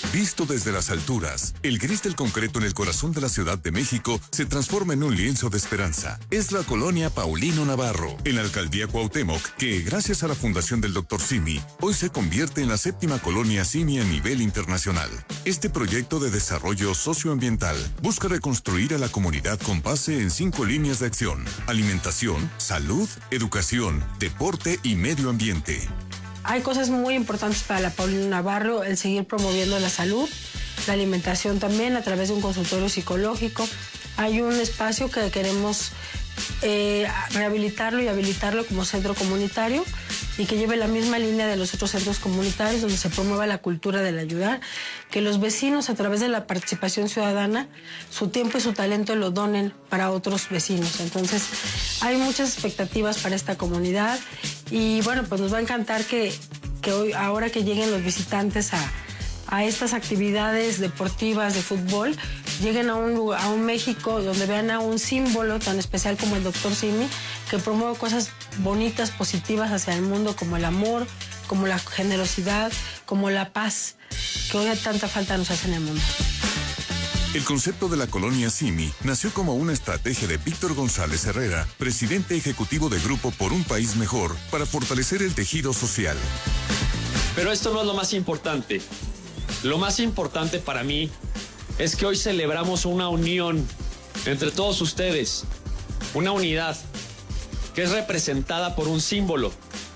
Visto desde las alturas, el gris del concreto en el corazón de la Ciudad de México se transforma en un lienzo de esperanza. Es la colonia Paulino Navarro, en la alcaldía Cuauhtémoc, que gracias a la fundación del Dr. Simi, hoy se convierte en la 7ª colonia Simi a nivel internacional. Este proyecto de desarrollo socioambiental busca reconstruir a la comunidad con base en 5 líneas de acción: alimentación, salud, educación, deporte y medio ambiente. Hay cosas muy importantes para la Paulino Navarro: el seguir promoviendo la salud, la alimentación también a través de un consultorio psicológico. Hay un espacio que queremos rehabilitarlo y habilitarlo como centro comunitario y que lleve la misma línea de los otros centros comunitarios, donde se promueva la cultura del ayudar, que los vecinos, a través de la participación ciudadana, su tiempo y su talento lo donen para otros vecinos. Entonces, hay muchas expectativas para esta comunidad y bueno, pues nos va a encantar que hoy, ahora que lleguen los visitantes a estas actividades deportivas de fútbol, lleguen a un México donde vean a un símbolo tan especial como el Dr. Simi, que promueve cosas bonitas, positivas hacia el mundo, como el amor, como la generosidad, como la paz, que hoy tanta falta nos hace en el mundo. El concepto de la colonia Simi nació como una estrategia de Víctor González Herrera, presidente ejecutivo de Grupo por un País Mejor, para fortalecer el tejido social. Pero esto no es lo más importante. Lo más importante para mí es que hoy celebramos una unión entre todos ustedes, una unidad que es representada por un símbolo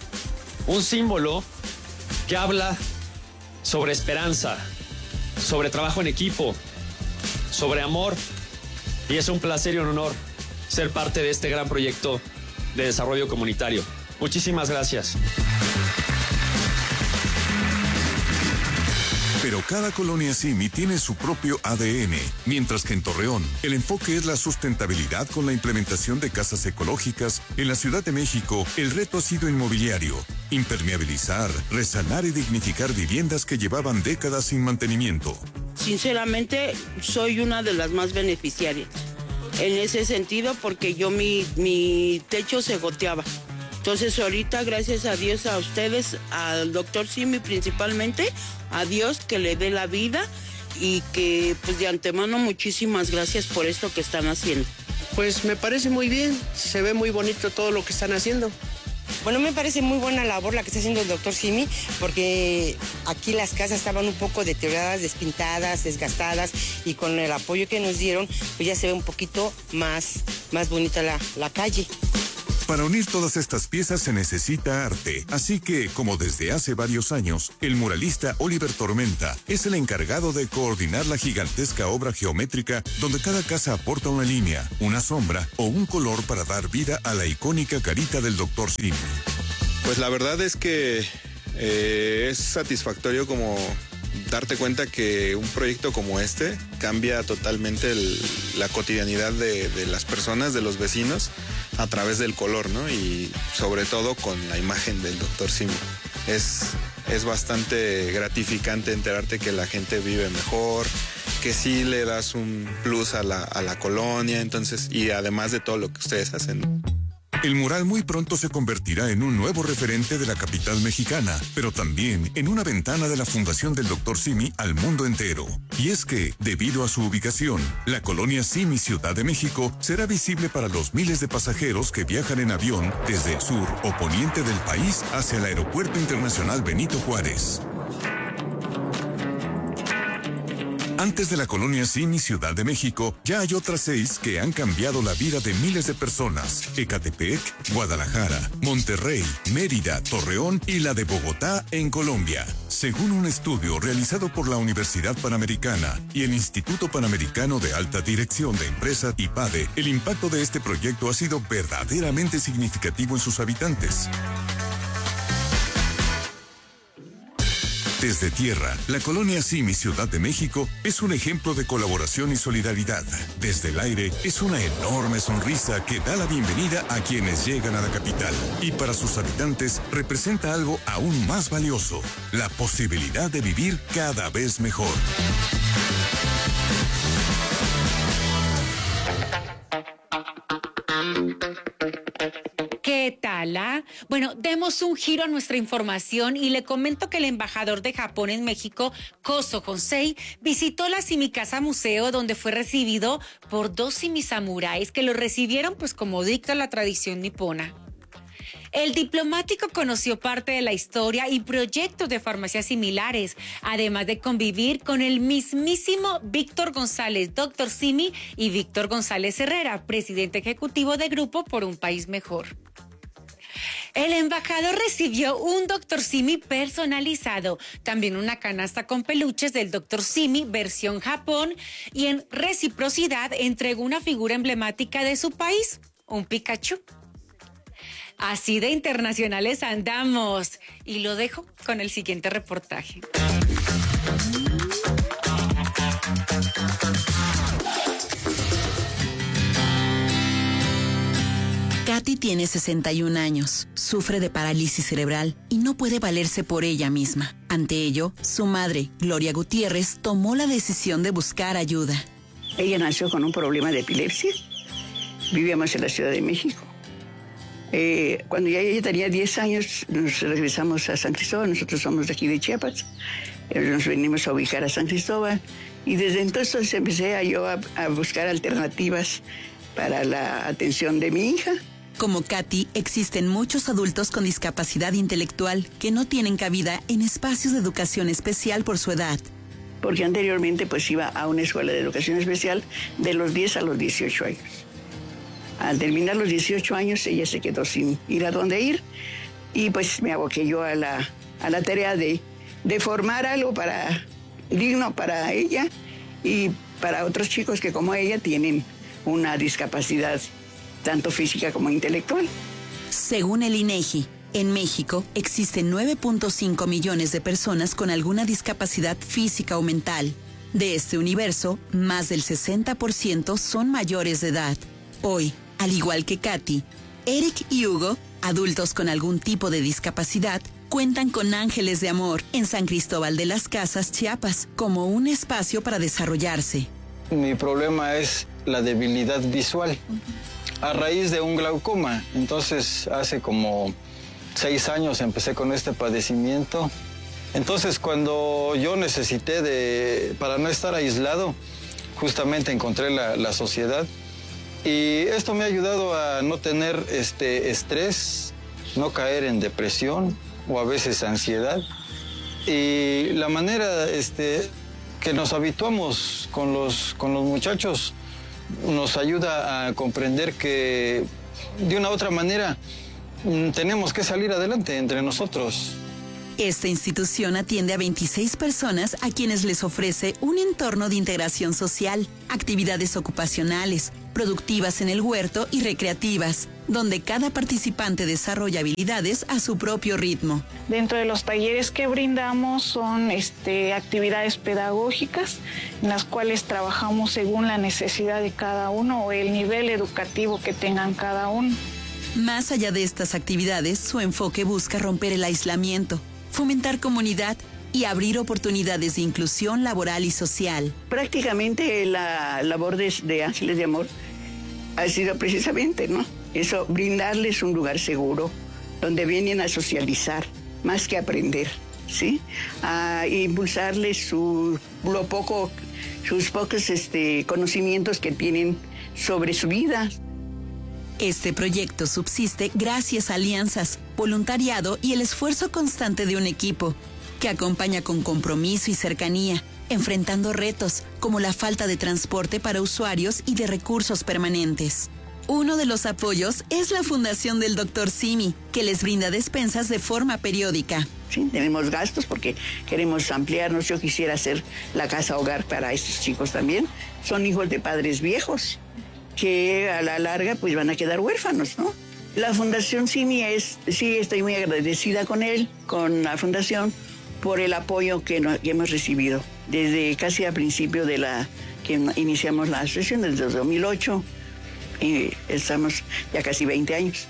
que habla sobre esperanza, sobre trabajo en equipo, sobre amor, y es un placer y un honor ser parte de este gran proyecto de desarrollo comunitario. Muchísimas gracias. Pero cada colonia Simi tiene su propio ADN, mientras que en Torreón el enfoque es la sustentabilidad con la implementación de casas ecológicas. En la Ciudad de México el reto ha sido inmobiliario: impermeabilizar, resanar y dignificar viviendas que llevaban décadas sin mantenimiento. Sinceramente, soy una de las más beneficiarias en ese sentido, porque yo mi techo se goteaba. Entonces ahorita, gracias a Dios, a ustedes, al Dr. Simi principalmente, a Dios que le dé la vida, y que pues de antemano muchísimas gracias por esto que están haciendo. Pues me parece muy bien, se ve muy bonito todo lo que están haciendo. Bueno, me parece muy buena labor la que está haciendo el Dr. Simi, porque aquí las casas estaban un poco deterioradas, despintadas, desgastadas, y con el apoyo que nos dieron, pues ya se ve un poquito más bonita la calle. Para unir todas estas piezas se necesita arte, así que, como desde hace varios años, el muralista Oliver Tormenta es el encargado de coordinar la gigantesca obra geométrica donde cada casa aporta una línea, una sombra o un color para dar vida a la icónica carita del Dr. Simi. Pues la verdad es que es satisfactorio como darte cuenta que un proyecto como este cambia totalmente la cotidianidad de las personas, de los vecinos, a través del color, ¿no? Y sobre todo con la imagen del Dr. Simi. Es bastante gratificante enterarte que la gente vive mejor, que sí le das un plus a la colonia, entonces, y además de todo lo que ustedes hacen. El mural muy pronto se convertirá en un nuevo referente de la capital mexicana, pero también en una ventana de la fundación del Dr. Simi al mundo entero. Y es que, debido a su ubicación, la colonia Simi Ciudad de México será visible para los miles de pasajeros que viajan en avión desde el sur o poniente del país hacia el Aeropuerto Internacional Benito Juárez. Antes de la colonia Simi Ciudad de México, ya hay otras 6 que han cambiado la vida de miles de personas: Ecatepec, Guadalajara, Monterrey, Mérida, Torreón y la de Bogotá en Colombia. Según un estudio realizado por la Universidad Panamericana y el Instituto Panamericano de Alta Dirección de Empresas, IPADE, el impacto de este proyecto ha sido verdaderamente significativo en sus habitantes. Desde tierra, la colonia Simi Ciudad de México es un ejemplo de colaboración y solidaridad. Desde el aire, es una enorme sonrisa que da la bienvenida a quienes llegan a la capital. Y para sus habitantes, representa algo aún más valioso: la posibilidad de vivir cada vez mejor. ¿Qué tal? Ojalá. Bueno, demos un giro a nuestra información y le comento que el embajador de Japón en México, Kozo Honsei, visitó la Simikasa Museo, donde fue recibido por 2 simisamuráis que lo recibieron pues como dicta la tradición nipona. El diplomático conoció parte de la historia y proyectos de farmacias similares, además de convivir con el mismísimo Víctor González, Dr. Simi, y Víctor González Herrera, presidente ejecutivo de Grupo por un País Mejor. El embajador recibió un Dr. Simi personalizado, también una canasta con peluches del Dr. Simi versión Japón, y en reciprocidad entregó una figura emblemática de su país, un Pikachu. Así de internacionales andamos. Y lo dejo con el siguiente reportaje. Katy tiene 61 años, sufre de parálisis cerebral y no puede valerse por ella misma. Ante ello, su madre, Gloria Gutiérrez, tomó la decisión de buscar ayuda. Ella nació con un problema de epilepsia. Vivíamos en la Ciudad de México. Cuando ya ella tenía 10 años, nos regresamos a San Cristóbal. Nosotros somos de aquí de Chiapas. Nos venimos a ubicar a San Cristóbal. Y desde entonces empecé a buscar alternativas para la atención de mi hija. Como Katy, existen muchos adultos con discapacidad intelectual que no tienen cabida en espacios de educación especial por su edad. Porque anteriormente pues iba a una escuela de educación especial de los 10 a los 18 años. Al terminar los 18 años, ella se quedó sin ir a dónde ir y pues me aboqué yo a la tarea de formar algo digno para ella y para otros chicos que como ella tienen una discapacidad tanto física como intelectual. Según el INEGI, en México existen 9.5 millones de personas con alguna discapacidad física o mental. De este universo, más del 60% son mayores de edad. Hoy, al igual que Katy, Eric y Hugo, adultos con algún tipo de discapacidad, cuentan con Ángeles de Amor en San Cristóbal de las Casas, Chiapas, como un espacio para desarrollarse. Mi problema es la debilidad visual a raíz de un glaucoma. Entonces, hace como 6 años empecé con este padecimiento. Entonces, cuando yo necesité para no estar aislado, justamente encontré la sociedad. Y esto me ha ayudado a no tener estrés, no caer en depresión o a veces ansiedad. Y la manera que nos habituamos con los muchachos nos ayuda a comprender que de una u otra manera tenemos que salir adelante entre nosotros. Esta institución atiende a 26 personas a quienes les ofrece un entorno de integración social, actividades ocupacionales, productivas en el huerto y recreativas, donde cada participante desarrolla habilidades a su propio ritmo. Dentro de los talleres que brindamos son actividades pedagógicas en las cuales trabajamos según la necesidad de cada uno o el nivel educativo que tengan cada uno. Más allá de estas actividades, su enfoque busca romper el aislamiento, fomentar comunidad y abrir oportunidades de inclusión laboral y social. Prácticamente la labor de Ángeles de Amor ha sido precisamente, ¿no? Eso, brindarles un lugar seguro donde vienen a socializar más que aprender, ¿sí? A impulsarles sus pocos conocimientos que tienen sobre su vida. Este proyecto subsiste gracias a alianzas, voluntariado y el esfuerzo constante de un equipo que acompaña con compromiso y cercanía, enfrentando retos como la falta de transporte para usuarios y de recursos permanentes. Uno de los apoyos es la Fundación del Dr. Simi, que les brinda despensas de forma periódica. Sí, tenemos gastos porque queremos ampliarnos. Yo quisiera hacer la casa hogar para estos chicos también. Son hijos de padres viejos que a la larga pues van a quedar huérfanos, ¿no? La Fundación Simi sí, estoy muy agradecida con la Fundación, por el apoyo que hemos recibido desde casi a principio que iniciamos la asociación, desde 2008, y estamos ya casi 20 años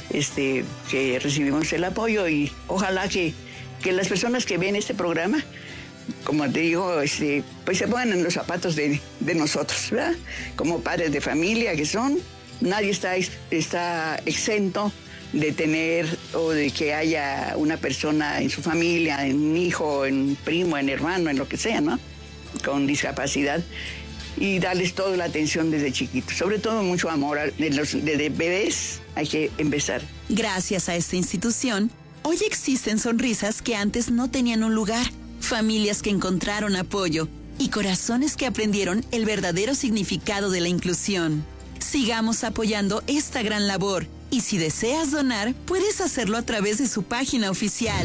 que recibimos el apoyo, y ojalá que las personas que ven este programa, como te digo, pues se pongan en los zapatos de nosotros, ¿verdad? Como padres de familia que son, nadie está exento de tener o de que haya una persona en su familia, en un hijo, en un primo, en hermano, en lo que sea, ¿no? Con discapacidad, y darles toda la atención desde chiquitos. Sobre todo mucho amor. Desde bebés hay que empezar. Gracias a esta institución, hoy existen sonrisas que antes no tenían un lugar, familias que encontraron apoyo y corazones que aprendieron el verdadero significado de la inclusión. Sigamos apoyando esta gran labor. Y si deseas donar, puedes hacerlo a través de su página oficial.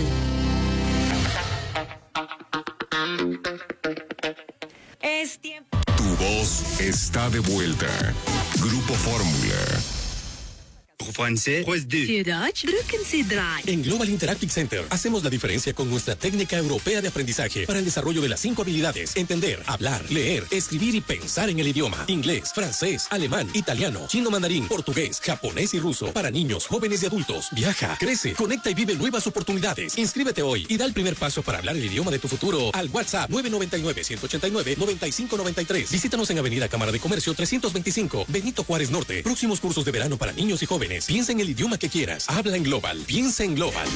Es tiempo. Tu voz está de vuelta. Grupo Fórmula. En Global Interactive Center hacemos la diferencia con nuestra técnica europea de aprendizaje para el desarrollo de las 5 habilidades: entender, hablar, leer, escribir y pensar en el idioma. Inglés, francés, alemán, italiano, chino mandarín, portugués, japonés y ruso para niños, jóvenes y adultos. Viaja, crece, conecta y vive nuevas oportunidades. Inscríbete hoy y da el primer paso para hablar el idioma de tu futuro al WhatsApp 999-189-9593. Visítanos en Avenida Cámara de Comercio 325, Benito Juárez Norte. Próximos cursos de verano para niños y jóvenes. Piensa en el idioma que quieras. Habla en Global. Piensa en Global.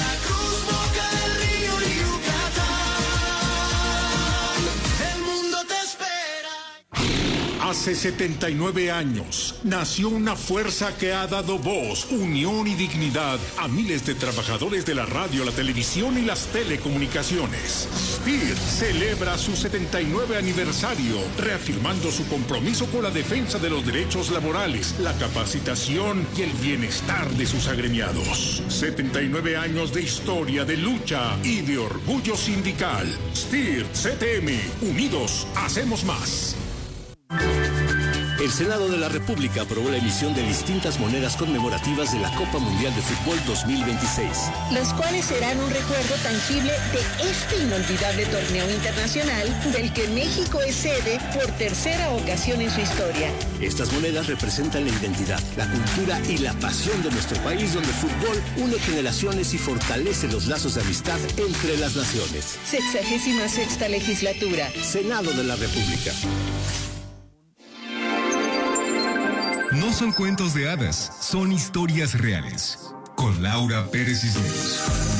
Hace 79 años nació una fuerza que ha dado voz, unión y dignidad a miles de trabajadores de la radio, la televisión y las telecomunicaciones. STIR celebra su 79 aniversario, reafirmando su compromiso con la defensa de los derechos laborales, la capacitación y el bienestar de sus agremiados. 79 años de historia, de lucha y de orgullo sindical. STIR CTM, unidos hacemos más. El Senado de la República aprobó la emisión de distintas monedas conmemorativas de la Copa Mundial de Fútbol 2026. Los cuales serán un recuerdo tangible de este inolvidable torneo internacional del que México es sede por tercera ocasión en su historia. Estas monedas representan la identidad, la cultura y la pasión de nuestro país, donde el fútbol une generaciones y fortalece los lazos de amistad entre las naciones. 66ª legislatura. Senado de la República. No son cuentos de hadas, son historias reales. Con Laura Pérez Cisneros.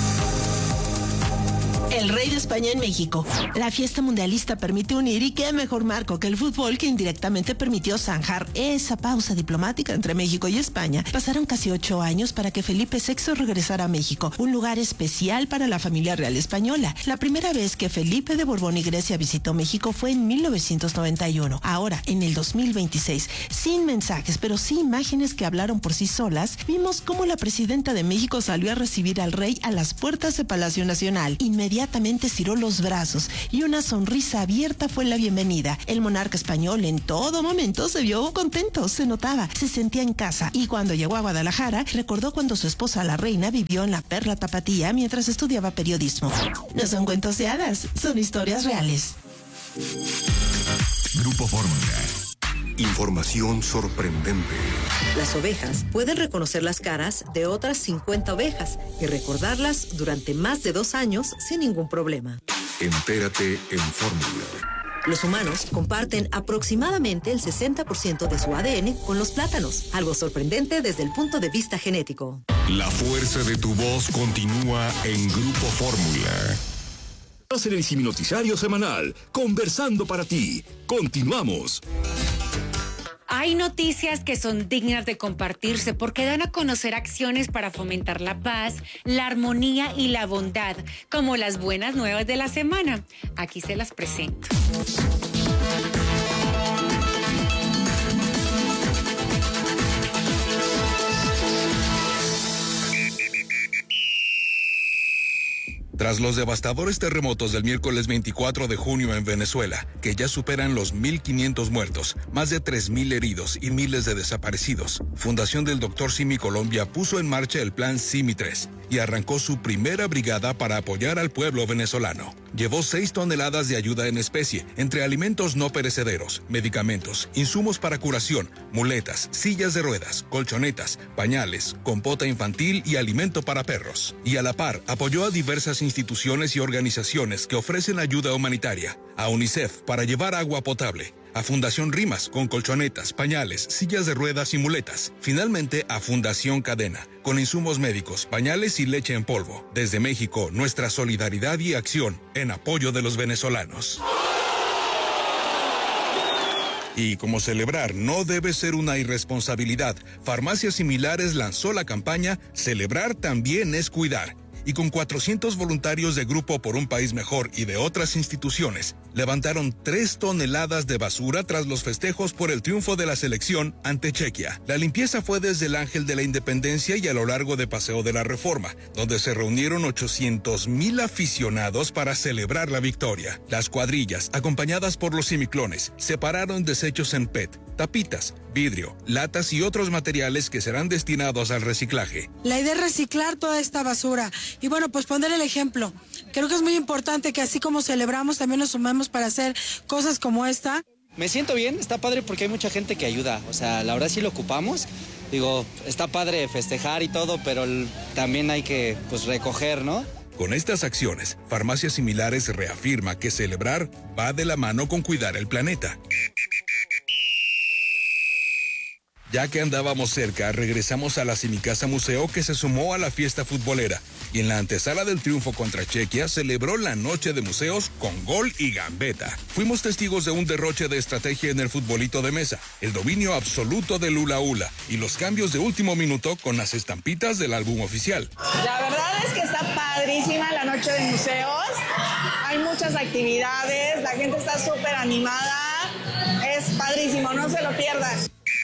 El rey de España en México. La fiesta mundialista permite unir, y qué mejor marco que el fútbol, que indirectamente permitió zanjar esa pausa diplomática entre México y España. Pasaron casi 8 años para que Felipe VI regresara a México, un lugar especial para la familia real española. La primera vez que Felipe de Borbón y Grecia visitó México fue en 1991. Ahora, en el 2026, sin mensajes, pero sí imágenes que hablaron por sí solas, vimos cómo la presidenta de México salió a recibir al rey a las puertas de Palacio Nacional. Inmediatamente estiró los brazos y una sonrisa abierta fue la bienvenida. El monarca español en todo momento se vio contento, se notaba, se sentía en casa, y cuando llegó a Guadalajara recordó cuando su esposa la reina vivió en la Perla Tapatía mientras estudiaba periodismo. No son cuentos de hadas, son historias reales. Grupo Fórmula. Información sorprendente. Las ovejas pueden reconocer las caras de otras 50 ovejas y recordarlas durante más de 2 años sin ningún problema. Entérate en Fórmula. Los humanos comparten aproximadamente el 60% de su ADN con los plátanos, algo sorprendente desde el punto de vista genético. La fuerza de tu voz continúa en Grupo Fórmula. En el Ciminoticiario semanal, conversando para ti. Continuamos. Hay noticias que son dignas de compartirse porque dan a conocer acciones para fomentar la paz, la armonía y la bondad, como las buenas nuevas de la semana. Aquí se las presento. Tras los devastadores terremotos del miércoles 24 de junio en Venezuela, que ya superan los 1.500 muertos, más de 3.000 heridos y miles de desaparecidos, Fundación del Dr. Simi Colombia puso en marcha el Plan Simi 3 y arrancó su primera brigada para apoyar al pueblo venezolano. Llevó 6 toneladas de ayuda en especie, entre alimentos no perecederos, medicamentos, insumos para curación, muletas, sillas de ruedas, colchonetas, pañales, compota infantil y alimento para perros. Y a la par, apoyó a diversas instituciones y organizaciones que ofrecen ayuda humanitaria, a UNICEF para llevar agua potable, a Fundación Rimas, con colchonetas, pañales, sillas de ruedas y muletas. Finalmente, a Fundación Cadena, con insumos médicos, pañales y leche en polvo. Desde México, nuestra solidaridad y acción en apoyo de los venezolanos. Y como celebrar no debe ser una irresponsabilidad, Farmacias Similares lanzó la campaña Celebrar también es cuidar. Y con 400 voluntarios de Grupo por un País Mejor y de otras instituciones, levantaron 3 toneladas de basura tras los festejos por el triunfo de la selección ante Chequia. La limpieza fue desde el Ángel de la Independencia y a lo largo de Paseo de la Reforma, donde se reunieron 800,000 aficionados para celebrar la victoria. Las cuadrillas, acompañadas por los cimiclones, separaron desechos en PET, tapitas, vidrio, latas y otros materiales que serán destinados al reciclaje. La idea es reciclar toda esta basura y bueno, pues poner el ejemplo. Creo que es muy importante que así como celebramos, también nos sumemos para hacer cosas como esta. Me siento bien, está padre porque hay mucha gente que ayuda, o sea, la verdad sí lo ocupamos. Digo, está padre festejar y todo, pero también hay que, pues, recoger, ¿no? Con estas acciones, Farmacias Similares reafirma que celebrar va de la mano con cuidar el planeta. Ya que andábamos cerca, regresamos a la Simicasa Museo, que se sumó a la fiesta futbolera y en la antesala del triunfo contra Chequia celebró la noche de museos con gol y gambeta. Fuimos testigos de un derroche de estrategia en el futbolito de mesa, el dominio absoluto del hula hula y los cambios de último minuto con las estampitas del álbum oficial. La verdad es que está padrísima la noche de museos, hay muchas actividades, la gente está súper animada, es padrísimo, no se lo pierdan.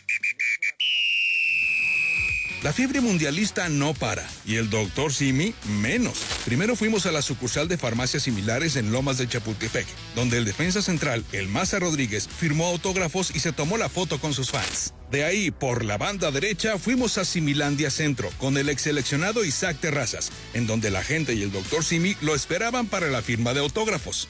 La fiebre mundialista no para, y el Dr. Simi menos. Primero fuimos a la sucursal de Farmacias Similares en Lomas de Chapultepec, donde el defensa central, el Maza Rodríguez, firmó autógrafos y se tomó la foto con sus fans. De ahí, por la banda derecha, fuimos a Similandia Centro, con el ex seleccionado Isaac Terrazas, en donde la gente y el Dr. Simi lo esperaban para la firma de autógrafos.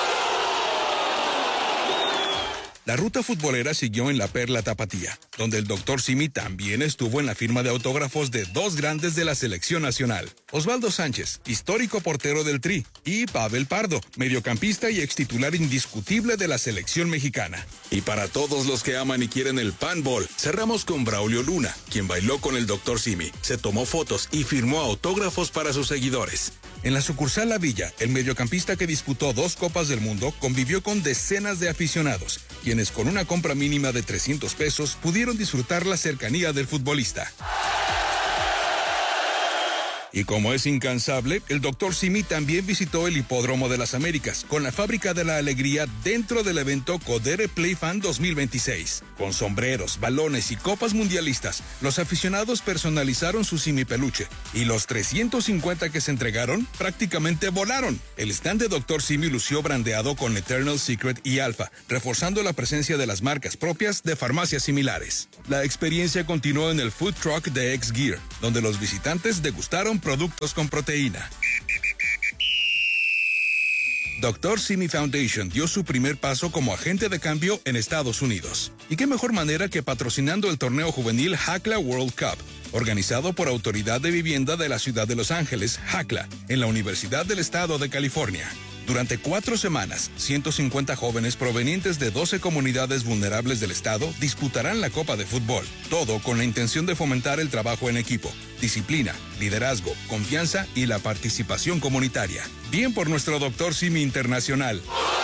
La ruta futbolera siguió en la Perla Tapatía, donde el Dr. Simi también estuvo en la firma de autógrafos de 2 grandes de la selección nacional. Osvaldo Sánchez, histórico portero del Tri, y Pavel Pardo, mediocampista y extitular indiscutible de la selección mexicana. Y para todos los que aman y quieren el panball, cerramos con Braulio Luna, quien bailó con el Dr. Simi, se tomó fotos y firmó autógrafos para sus seguidores. En la sucursal La Villa, el mediocampista que disputó 2 Copas del Mundo convivió con decenas de aficionados, quienes con una compra mínima de 300 pesos pudieron disfrutar la cercanía del futbolista. Y como es incansable, el Dr. Simi también visitó el Hipódromo de las Américas con la Fábrica de la Alegría dentro del evento Codere Play Fan 2026. Con sombreros, balones y copas mundialistas, los aficionados personalizaron su Simi peluche y los 350 que se entregaron prácticamente volaron. El stand de Dr. Simi lució brandeado con Eternal Secret y Alpha, reforzando la presencia de las marcas propias de Farmacias Similares. La experiencia continuó en el Food Truck de X-Gear, donde los visitantes degustaron productos con proteína. Dr. Simi Foundation dio su primer paso como agente de cambio en Estados Unidos. Y qué mejor manera que patrocinando el torneo juvenil Hacla World Cup, organizado por Autoridad de Vivienda de la Ciudad de Los Ángeles, Hacla, en la Universidad del Estado de California. Durante 4 semanas, 150 jóvenes provenientes de 12 comunidades vulnerables del estado disputarán la Copa de Fútbol, todo con la intención de fomentar el trabajo en equipo, disciplina, liderazgo, confianza y la participación comunitaria. Bien por nuestro Dr. Simi Internacional.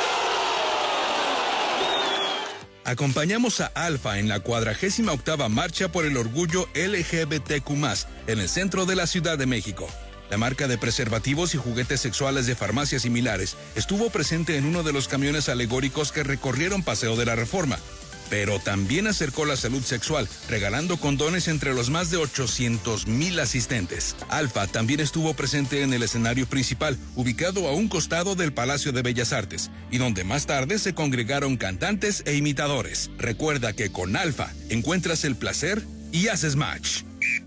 Acompañamos a Alfa en la 48ª Marcha por el Orgullo LGBTQ+, en el centro de la Ciudad de México. La marca de preservativos y juguetes sexuales de Farmacias Similares estuvo presente en uno de los camiones alegóricos que recorrieron Paseo de la Reforma, pero también acercó la salud sexual, regalando condones entre los más de 800,000 asistentes. Alfa también estuvo presente en el escenario principal, ubicado a un costado del Palacio de Bellas Artes, y donde más tarde se congregaron cantantes e imitadores. Recuerda que con Alfa encuentras el placer y haces match.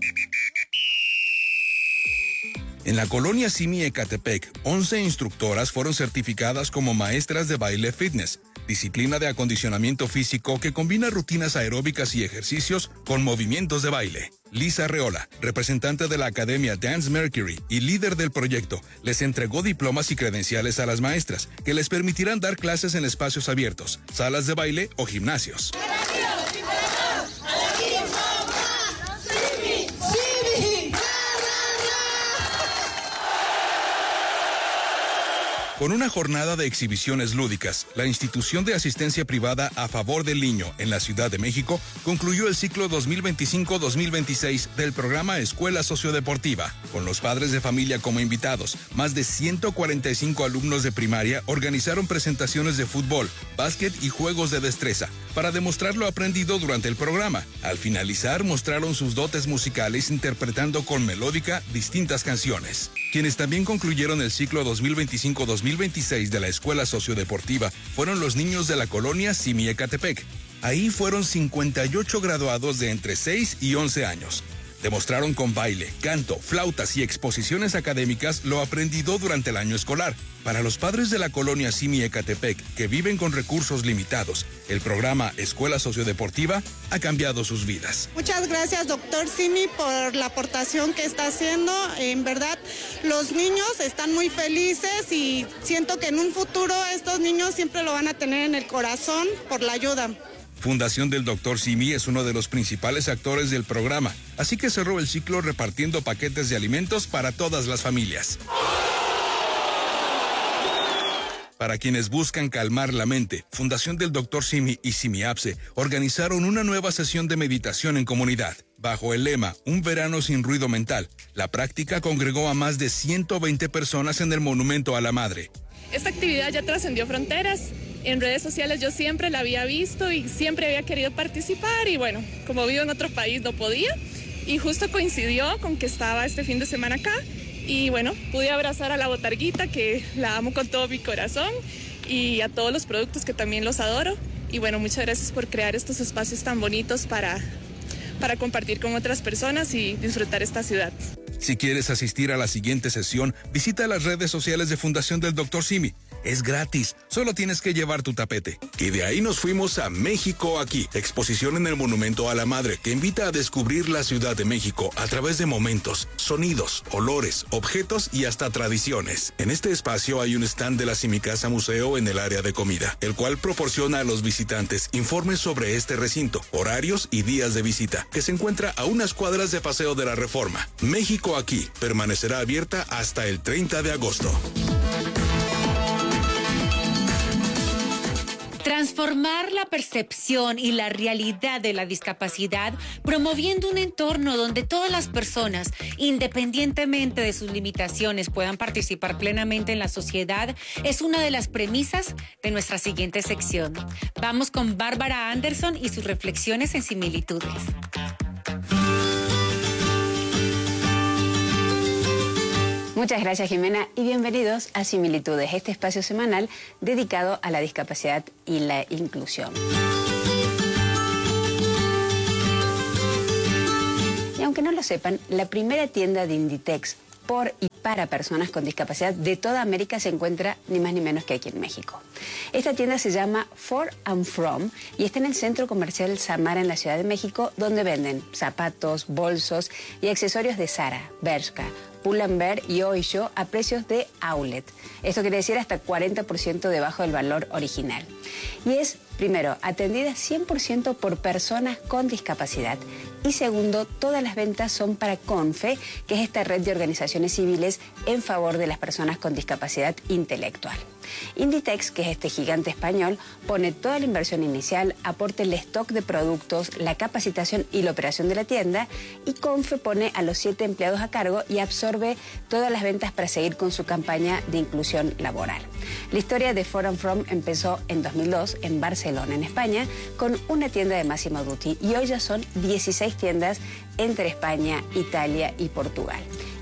En la colonia Simi Ecatepec, 11 instructoras fueron certificadas como maestras de baile fitness, disciplina de acondicionamiento físico que combina rutinas aeróbicas y ejercicios con movimientos de baile. Lisa Arreola, representante de la Academia Dance Mercury y líder del proyecto, les entregó diplomas y credenciales a las maestras, que les permitirán dar clases en espacios abiertos, salas de baile o gimnasios. Con una jornada de exhibiciones lúdicas, la institución de asistencia privada a favor del niño en la Ciudad de México concluyó el ciclo 2025-2026 del programa Escuela Sociodeportiva. Con los padres de familia como invitados, más de 145 alumnos de primaria organizaron presentaciones de fútbol, básquet y juegos de destreza para demostrar lo aprendido durante el programa. Al finalizar, mostraron sus dotes musicales interpretando con melódica distintas canciones. Quienes también concluyeron el ciclo 2025-2026 de la Escuela Sociodeportiva fueron los niños de la colonia Simi Ecatepec. Ahí fueron 58 graduados de entre 6 y 11 años. Demostraron con baile, canto, flautas y exposiciones académicas lo aprendido durante el año escolar. Para los padres de la colonia Simi Ecatepec, que viven con recursos limitados, el programa Escuela Sociodeportiva ha cambiado sus vidas. Muchas gracias, doctor Simi, por la aportación que está haciendo. En verdad, los niños están muy felices y siento que en un futuro estos niños siempre lo van a tener en el corazón por la ayuda. Fundación del Dr. Simi es uno de los principales actores del programa, así que cerró el ciclo repartiendo paquetes de alimentos para todas las familias. Para quienes buscan calmar la mente, Fundación del Dr. Simi y Simiapse organizaron una nueva sesión de meditación en comunidad. Bajo el lema Un verano sin ruido mental, la práctica congregó a más de 120 personas en el Monumento a la Madre. Esta actividad ya trascendió fronteras. En redes sociales yo siempre la había visto y siempre había querido participar y bueno, como vivo en otro país no podía y justo coincidió con que estaba este fin de semana acá y bueno, pude abrazar a la botarguita que la amo con todo mi corazón y a todos los productos que también los adoro y bueno, muchas gracias por crear estos espacios tan bonitos para compartir con otras personas y disfrutar esta ciudad. Si quieres asistir a la siguiente sesión, visita las redes sociales de Fundación del Dr. Simi. Es gratis, solo tienes que llevar tu tapete. Y de ahí nos fuimos a México Aquí, exposición en el Monumento a la Madre que invita a descubrir la Ciudad de México a través de momentos, sonidos, olores, objetos y hasta tradiciones. En este espacio hay un stand de la Simicasa Museo en el área de comida, el cual proporciona a los visitantes informes sobre este recinto, horarios y días de visita, que se encuentra a unas cuadras de Paseo de la Reforma. México Aquí permanecerá abierta hasta el 30 de agosto. Transformar la percepción y la realidad de la discapacidad, promoviendo un entorno donde todas las personas, independientemente de sus limitaciones, puedan participar plenamente en la sociedad, es una de las premisas de nuestra siguiente sección. Vamos con Bárbara Anderson y sus reflexiones en similitudes. Muchas gracias, Jimena, y bienvenidos a Similitudes, este espacio semanal dedicado a la discapacidad y la inclusión. Y aunque no lo sepan, la primera tienda de Inditex por y para personas con discapacidad de toda América se encuentra ni más ni menos que aquí en México. Esta tienda se llama For and From y está en el Centro Comercial Samara en la Ciudad de México, donde venden zapatos, bolsos y accesorios de Zara, Bershka, Pull&Bear y Oysho a precios de outlet. Esto quiere decir hasta 40% debajo del valor original. Y es, primero, atendida 100% por personas con discapacidad. Y segundo, todas las ventas son para CONFE, que es esta red de organizaciones civiles en favor de las personas con discapacidad intelectual. Inditex, que es este gigante español, pone toda la inversión inicial, aporta el stock de productos, la capacitación y la operación de la tienda, y CONFE pone a los 7 empleados a cargo y absorbe todas las ventas para seguir con su campaña de inclusión laboral. La historia de For and From empezó en 2002 en Barcelona, en España, con una tienda de Massimo Dutti, y hoy ya son 16 tiendas entre España, Italia y Portugal.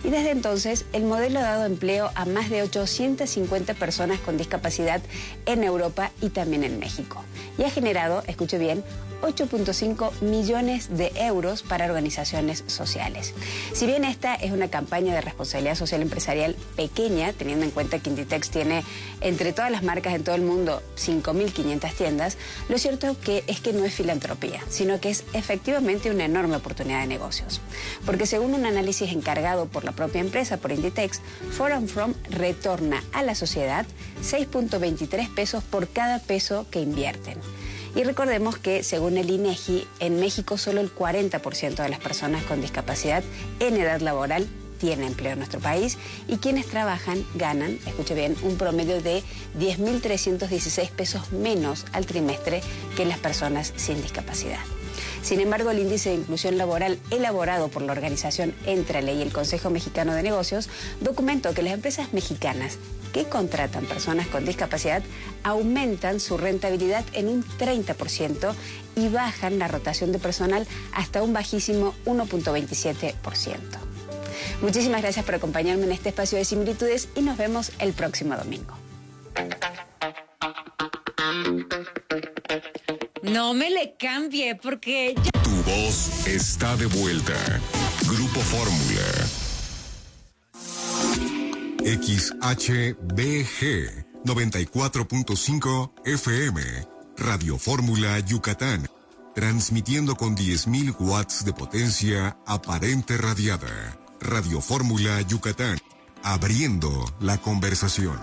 Y desde entonces, el modelo ha dado empleo a más de 850 personas con discapacidad en Europa y también en México. Y ha generado, escuche bien, 8.5 millones de euros para organizaciones sociales. Si bien esta es una campaña de responsabilidad social empresarial pequeña, teniendo en cuenta que Inditex tiene entre todas las marcas en todo el mundo 5.500 tiendas, lo cierto es que no es filantropía, sino que es efectivamente una enorme oportunidad de negocios. Porque según un análisis encargado por la propia empresa, por Inditex, For and From retorna a la sociedad 6.23 pesos por cada peso que invierten. Y recordemos que, según el INEGI, en México solo el 40% de las personas con discapacidad en edad laboral tiene empleo en nuestro país y quienes trabajan ganan, escuche bien, un promedio de 10.316 pesos menos al trimestre que las personas sin discapacidad. Sin embargo, el índice de inclusión laboral elaborado por la organización Entrale y el Consejo Mexicano de Negocios documentó que las empresas mexicanas que contratan personas con discapacidad aumentan su rentabilidad en un 30% y bajan la rotación de personal hasta un bajísimo 1.27%. Muchísimas gracias por acompañarme en este espacio de similitudes y nos vemos el próximo domingo. No me le cambie porque... Tu voz está de vuelta. Grupo Fórmula. XHBG 94.5 FM. Radio Fórmula Yucatán. Transmitiendo con 10.000 watts de potencia aparente radiada. Radio Fórmula Yucatán. Abriendo la conversación.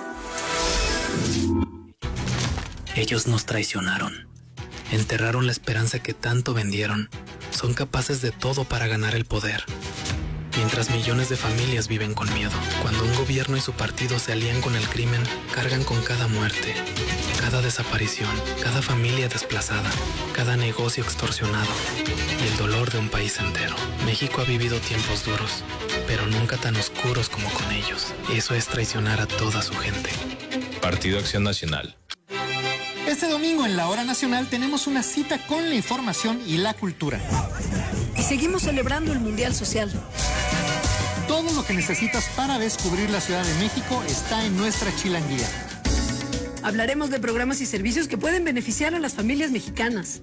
Ellos nos traicionaron. Enterraron la esperanza que tanto vendieron. Son capaces de todo para ganar el poder. Mientras millones de familias viven con miedo. Cuando un gobierno y su partido se alían con el crimen, cargan con cada muerte, cada desaparición, cada familia desplazada, cada negocio extorsionado y el dolor de un país entero. México ha vivido tiempos duros, pero nunca tan oscuros como con ellos. Eso es traicionar a toda su gente. Partido Acción Nacional. Este domingo en la Hora Nacional tenemos una cita con la información y la cultura. Y seguimos celebrando el Mundial Social. Todo lo que necesitas para descubrir la Ciudad de México está en nuestra chilanguía. Hablaremos de programas y servicios que pueden beneficiar a las familias mexicanas.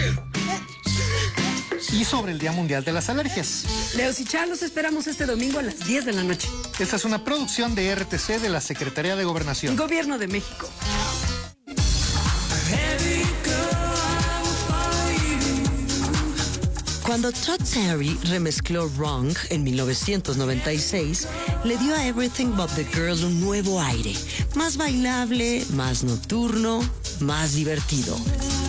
Y sobre el Día Mundial de las Alergias. Leos y Char, los esperamos este domingo a las 10 de la noche. Esta es una producción de RTC de la Secretaría de Gobernación. Gobierno de México. Cuando Todd Terry remezcló Wrong en 1996, le dio a Everything But the Girl un nuevo aire, más bailable, más nocturno, más divertido.